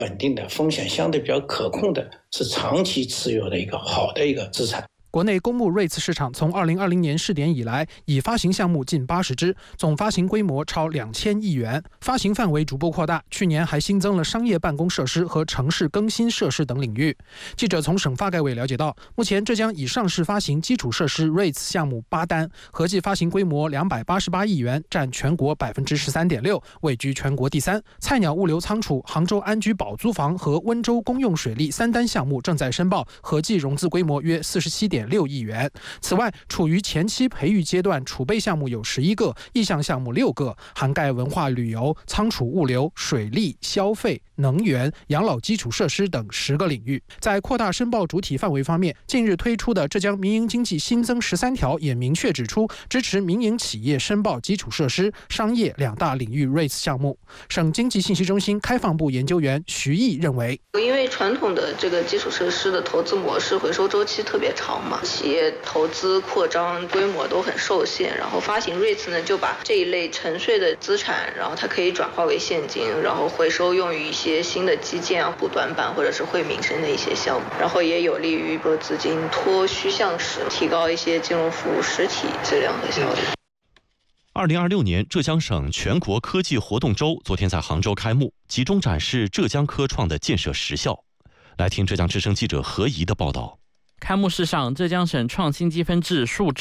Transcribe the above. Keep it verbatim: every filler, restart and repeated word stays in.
稳定的、风险相对比较可控的，是长期持有的一个好的一个资产。 国内公募 REITs 市场从二零二零年试点以来，已发行项目近八十支，总发行规模超两千亿元，发行范围逐步扩大。去年还新增了商业办公设施和城市更新设施等领域。记者从省发改委了解到，目前浙江已上市发行基础设施 REITs 项目八单，合计发行规模两百八十八亿元，占全国百分之十三点六，位居全国第三。菜鸟物流仓储、杭州安居宝租房和温州公用水利三单项目正在申报，合计融资规模约四十七点六亿元。此外，处于前期培育阶段储备项目有十一个，意向项目六个，涵盖文化旅游、仓储物流、水利、消费、能源、养老基础设施等十个领域。在扩大申报主体范围方面，近日推出的浙江民营经济新增十三条也明确指出，支持民营企业申报基础设施、商业两大领域 REITs 项目。省经济信息中心开放部研究员徐毅认为， 因为传统的这个基础设施的投资模式回收周期特别长嘛，企业投资扩张规模都很受限，然后发行 REITs 呢，就把这一类沉睡的资产，然后它可以转化为现金，然后回收用于一些新的基建啊、补短板或者是惠民生的一些项目，然后也有利于说资金脱虚向实，提高一些金融服务实体质量和效率。 二零二六年浙江省全国科技活动周昨天在杭州开幕，集中展示浙江科创的建设实效。来听浙江之声记者何怡的报道。 开幕式上，浙江省创新积分制数